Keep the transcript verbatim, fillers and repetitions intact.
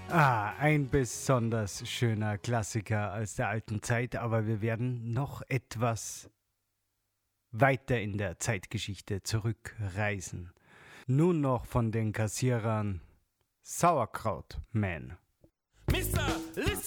Ah, ein besonders schöner Klassiker aus der alten Zeit, aber wir werden noch etwas weiter in der Zeitgeschichte zurückreisen. Nun noch von den Kassierern Sauerkraut Man. Mister, listen.